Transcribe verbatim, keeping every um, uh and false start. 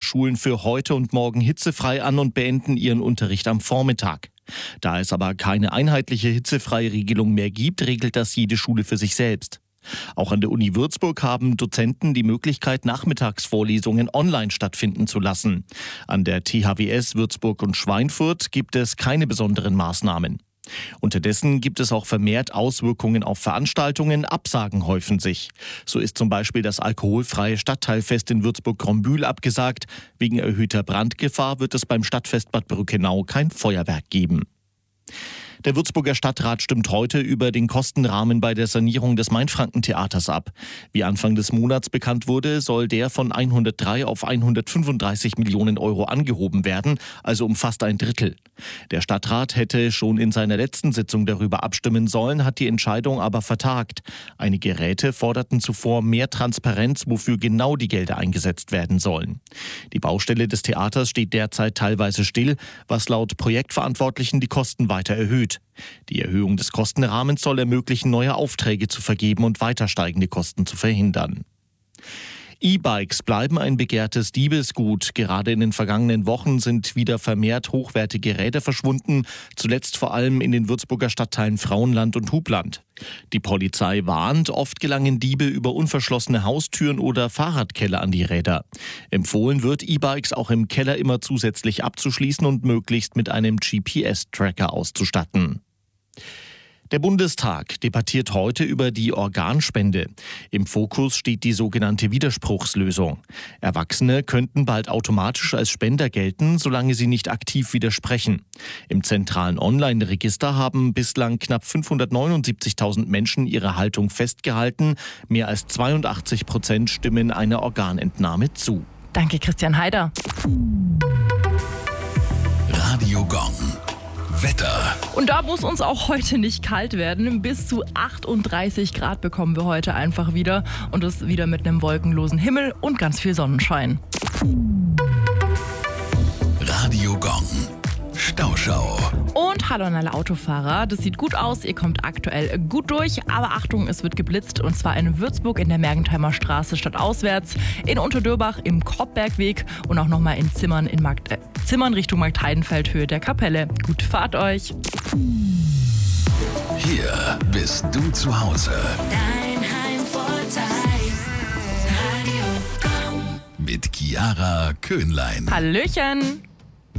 Schulen für heute und morgen hitzefrei an und beenden ihren Unterricht am Vormittag. Da es aber keine einheitliche hitzefreie Regelung mehr gibt, regelt das jede Schule für sich selbst. Auch an der Uni Würzburg haben Dozenten die Möglichkeit, Nachmittagsvorlesungen online stattfinden zu lassen. An der T H W S Würzburg und Schweinfurt gibt es keine besonderen Maßnahmen. Unterdessen gibt es auch vermehrt Auswirkungen auf Veranstaltungen, Absagen häufen sich. So ist zum Beispiel das alkoholfreie Stadtteilfest in Würzburg-Grombühl abgesagt. Wegen erhöhter Brandgefahr wird es beim Stadtfest Bad Brückenau kein Feuerwerk geben. Der Würzburger Stadtrat stimmt heute über den Kostenrahmen bei der Sanierung des Mainfranken-Theaters ab. Wie Anfang des Monats bekannt wurde, soll der von hundertdrei auf hundertfünfunddreißig Millionen Euro angehoben werden, also um fast ein Drittel. Der Stadtrat hätte schon in seiner letzten Sitzung darüber abstimmen sollen, hat die Entscheidung aber vertagt. Einige Räte forderten zuvor mehr Transparenz, wofür genau die Gelder eingesetzt werden sollen. Die Baustelle des Theaters steht derzeit teilweise still, was laut Projektverantwortlichen die Kosten weiter erhöht. Die Erhöhung des Kostenrahmens soll ermöglichen, neue Aufträge zu vergeben und weiter steigende Kosten zu verhindern. E-Bikes bleiben ein begehrtes Diebesgut. Gerade in den vergangenen Wochen sind wieder vermehrt hochwertige Räder verschwunden, zuletzt vor allem in den Würzburger Stadtteilen Frauenland und Hubland. Die Polizei warnt, oft gelangen Diebe über unverschlossene Haustüren oder Fahrradkeller an die Räder. Empfohlen wird, E-Bikes auch im Keller immer zusätzlich abzuschließen und möglichst mit einem G P S-Tracker auszustatten. Der Bundestag debattiert heute über die Organspende. Im Fokus steht die sogenannte Widerspruchslösung. Erwachsene könnten bald automatisch als Spender gelten, solange sie nicht aktiv widersprechen. Im zentralen Online-Register haben bislang knapp fünfhundertneunundsiebzigtausend Menschen ihre Haltung festgehalten. Mehr als zweiundachtzig Prozent stimmen einer Organentnahme zu. Danke, Christian Heider. Radio Gong. Wetter. Und da muss uns auch heute nicht kalt werden. Bis zu achtunddreißig Grad bekommen wir heute einfach wieder. Und das wieder mit einem wolkenlosen Himmel und ganz viel Sonnenschein. Radio Gong. Stauschau. Und hallo an alle Autofahrer. Das sieht gut aus, ihr kommt aktuell gut durch. Aber Achtung, es wird geblitzt. Und zwar in Würzburg in der Mergentheimer Straße stadtauswärts, in Unterdörbach im Koppbergweg und auch nochmal in Zimmern, in Markt, äh, Zimmern Richtung Marktheidenfeld, Höhe der Kapelle. Gute Fahrt euch. Hier bist du zu Hause. Dein Heimvorteil. Radio Gong. Mit Chiara Köhnlein. Hallöchen.